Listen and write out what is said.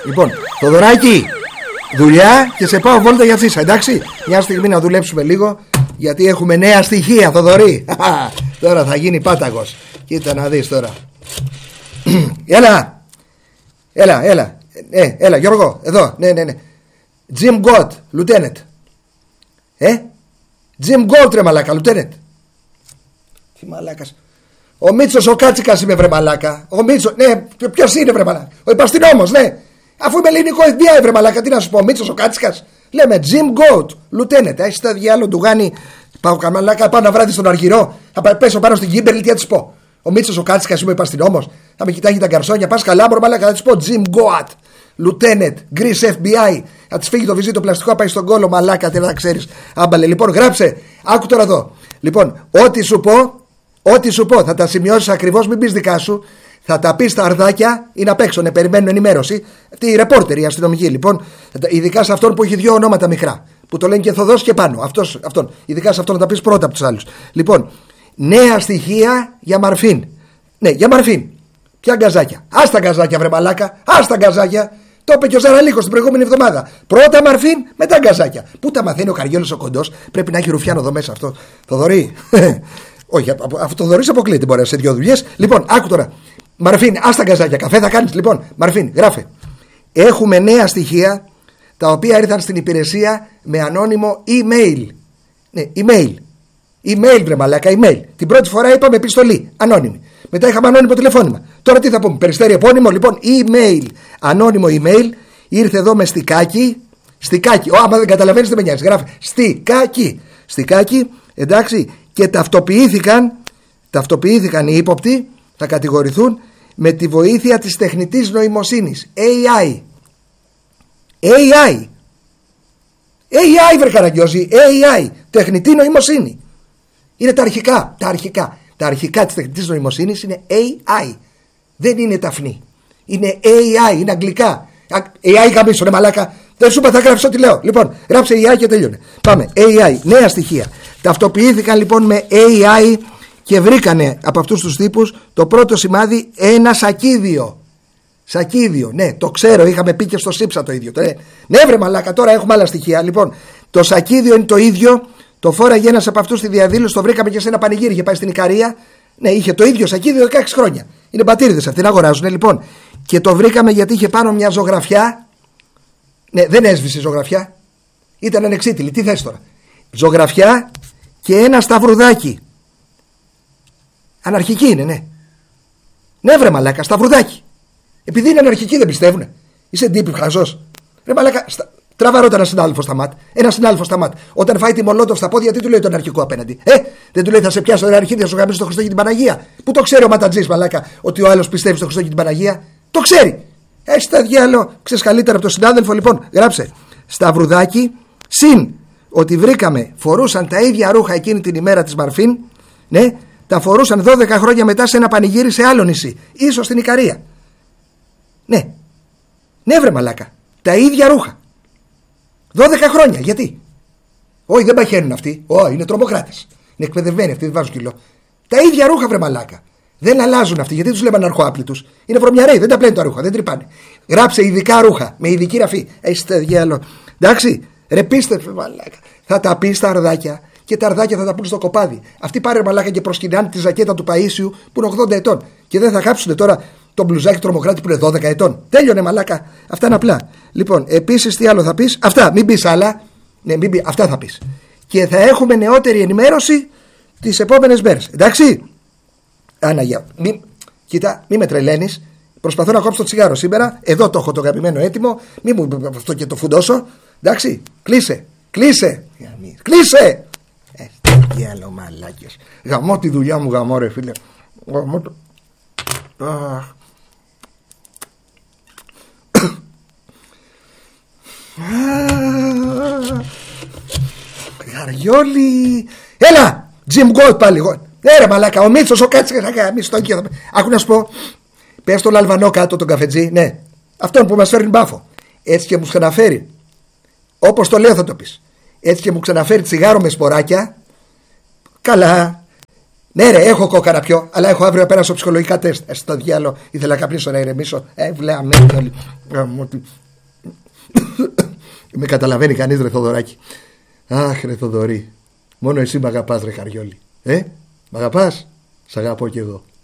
Λοιπόν, Θοδωράκη, δουλειά και σε πάω βόλτα για Τσίσα, εντάξει. Μια στιγμή να δουλέψουμε λίγο, γιατί έχουμε νέα στοιχεία, Θοδωρή. Τώρα θα γίνει πάταγος. Κοίτα να δεις τώρα. Έλα Γιώργο, εδώ, ναι. Jim Gott, Lieutenant. Jim Gott, ρε μαλάκα, Lieutenant. Τι μαλάκας. Ο Μίτσος ο Κάτσικας είμαι, βρε μαλάκα. Ο Μίτσος, ναι, ποιος είναι, βρε μαλάκα. Ο υπαστηνόμος, ναι. Αφού είμαι ελληνικό FBI, βρε μαλάκα, τι να σου πω. Ο Μίτσος ο Κάτσικας. Λέμε Jim Gott, Lieutenant. Έχεις τα διάλογο του Γάνη. Πάω καμαλάκα, πάω να βράδυ στον Αργυρό. Θα πέσω πάνω στην Κίμπερλι, τι θα της πω. Ο Μίτσος ο Κάτσικας είμαι, υπαστηνόμος. Θα με κοιτάγει τα γκαρσόνια. Πας καλά, μπρο μαλάκα, θα της πω Jim Gott, Lieutenant, Greece FBI. Θα της φύγει το βυζί το πλαστικό, πάει στον κόλο, μαλάκα, τι να ξέρεις. Άμπαλε, λοιπόν, γράψε. Άκου τώρα εδώ. Λοιπόν, ό,τι σου πω, θα τα σημειώσεις ακριβώς, μην πεις δικά σου. Θα τα πεις στα αρδάκια, είναι απ' έξω, περιμένουν ενημέρωση. Τι ρεπόρτερ, η αστυνομική, λοιπόν. Ειδικά σε αυτόν που έχει δύο ονόματα μικρά. Που το λένε και Θοδός και πάνω. Αυτόν. Ειδικά σε αυτόν να τα πεις πρώτα από τους άλλους. Λοιπόν, νέα στοιχεία για Μαρφίν. Ναι, για Μαρφίν. Ποια γκαζάκια. Άστα γκαζάκια, βρε μαλάκα. Άστα γκαζάκια. Το είπε και ο Ζαραλίκος την προηγούμενη εβδομάδα. Πρώτα Μαρφίν, μετά γκαζάκια. Πού τα μαθαίνει ο Καριόλος ο κοντός. Πρέπει να έχει ρουφιάνο εδώ μέσα αυτό. Θοδωρή. Όχι, αυτό το Θοδωρής αποκλείεται, μπορεί σε δύο δουλειές. Λοιπόν, άκου τώρα. Μαρφίν, άστα γκαζάκια. Καφέ θα κάνεις. Λοιπόν, Μαρφίν, γράφε. Έχουμε νέα στοιχεία τα οποία ήρθαν στην υπηρεσία με ανώνυμο email. Ναι, email. Email, βρε μαλάκα, email. Την πρώτη φορά είπαμε επιστολή, ανώνυμη. Μετά είχαμε ανώνυμο τηλεφώνημα. Τώρα τι θα πούμε, περιστέρι επώνυμο, λοιπόν, email. Ανώνυμο email. Ήρθε εδώ με στικάκι. Στικάκι. Άμα δεν καταλαβαίνεις, δεν με νοιάζει. Γράφει στικάκι. Στικάκι, εντάξει. Και ταυτοποιήθηκαν οι ύποπτοι, θα κατηγορηθούν με τη βοήθεια της τεχνητής νοημοσύνης. AI. AI, βρε Καραγκιόζη. AI. Τεχνητή νοημοσύνη. Είναι τα αρχικά. Τα αρχικά της τεχνητής νοημοσύνης είναι AI. Δεν είναι ταφνή. Είναι AI. Είναι αγγλικά. AI γαμίσου, ρε μαλάκα. Δεν σου είπα, θα γράψω ό,τι λέω. Λοιπόν, γράψε AI και τελειώνε. Πάμε. AI. Νέα στοιχεία. Ταυτοποιήθηκαν λοιπόν με AI και βρήκανε από αυτούς τους τύπους το πρώτο σημάδι ένα σακίδιο. Σακίδιο, ναι, το ξέρω, είχαμε πει και στο Σύψα το ίδιο. Ναι, βρε μαλάκα, τώρα έχουμε άλλα στοιχεία. Λοιπόν, το σακίδιο είναι το ίδιο. Το φόραγε ένας από αυτούς στη διαδήλωση, το βρήκαμε και σε ένα πανηγύρι. Είχε πάει στην Ικαρία. Ναι, είχε το ίδιο σακίδιο 16 χρόνια. Είναι μπατήριδες αυτοί, να αγοράζουν. Λοιπόν, και το βρήκαμε γιατί είχε πάνω μια ζωγραφιά. Ναι, δεν έσβησε η ζωγραφιά. Ήταν ανεξίτηλη. Τι θες τώρα. Ζωγραφιά και ένα σταυρουδάκι. Αναρχική είναι, ναι. Ναι, βρε μαλάκα, σταυρουδάκι. Επειδή είναι αναρχικοί δεν πιστεύουνε. Είσαι ντύπη χαζός. Ρε μαλάκα, τραβά ρώτα ένα συνάδελφο στα ΜΑΤ. Ένα συνάδελφο στα ΜΑΤ. Όταν φάει τη Μολότοφ στα πόδια, τι του λέει τον αρχικό απέναντι. Δεν του λέει θα σε πιάσω τον αρχή, θα σου γαμίσω το Χριστό και την Παναγία. Πού το ξέρει ο Ματατζής, μαλάκα, ότι ο άλλος πιστεύει στο Χριστό και την Παναγία. Το ξέρει. Έχει τα διάλογο, ξέρει καλύτερα από τον συνάδελφο. Λοιπόν, γράψε. Σταυρουδάκι, συν ότι βρήκαμε φορούσαν τα ίδια ρούχα εκείνη την ημέρα της Μαρφίν. Ναι, τα φορούσαν 12 χρόνια μετά σε ένα πανηγύρι σε άλλο νησί. Ίσως στην Ικαρία. Ναι. Ναι, βρε μαλάκα. Τα ίδια ρούχα. 12 χρόνια. Γιατί? Όχι, δεν παχαίνουν αυτοί. Όχι, είναι τρομοκράτες. Είναι εκπαιδευμένοι αυτοί, δεν βάζουν κιλό. Τα ίδια ρούχα, βρε μαλάκα. Δεν αλλάζουν αυτοί. Γιατί τους λέμε αναρχοάπλητους. Είναι βρωμιαρέοι, δεν τα πλένουν τα ρούχα, δεν τρυπάνε. Γράψε ειδικά ρούχα, με ειδική ραφή. Έχεις τα διάλογο. Εντάξει, ρε πίστε, μαλάκα. Θα τα πει στα αρδάκια και τα αρδάκια θα τα πούν στο κοπάδι. Αυτοί πάρε μαλάκα και προσκυνάνε τη ζακέτα του Παΐσιου που είναι 80 ετών. Και δεν θα κάψουν τώρα το μπλουζάκι τρομοκράτη που είναι 12 ετών. Τέλειωνε μαλάκα. Αυτά είναι απλά. Λοιπόν, επίσης τι άλλο θα πεις? Αυτά, μην πεις άλλα. Ναι, μην πεις, αυτά θα πεις. Και θα έχουμε νεότερη ενημέρωση τις επόμενες μέρες. Εντάξει. Άναγια. Κοίτα, μην με τρελαίνεις. Προσπαθώ να κόψω το τσιγάρο σήμερα. Εδώ το έχω το αγαπημένο έτοιμο. Μην μου αυτό και το φουντώσω. Εντάξει. Κλείσε. Τι άλλο μαλάκες. Γαμώ τη δουλειά μου, γαμώ ρε φίλε. Γαμώ το. Καριόλι. Έλα Jim Gott πάλι. Ρε μαλάκα, ο Μίτσος ο Κάτσικας. Άκου να σου πω. Πες τον Αλβανό κάτω τον καφετζή. Ναι, αυτόν που μας φέρνει μπάφο. Έτσι και μου ξαναφέρει. Όπως το λέω θα το πεις. Έτσι και μου ξαναφέρει τσιγάρο με σποράκια. Καλά. Ναι, ρε, έχω κόκκα να πιω, αλλά έχω αύριο πέρασω ψυχολογικά τεστ. Στο διάλογο, ήθελα να καπνίσω να ηρεμήσω. Βλέαμε όλοι. Με καταλαβαίνει κανείς, ρε Θοδωράκη. Αχ, ρε Θοδωρή. Μόνο εσύ μ' αγαπάς, ρε Χαριόλη. Μ' αγαπάς? Σ' αγαπώ κι εγώ.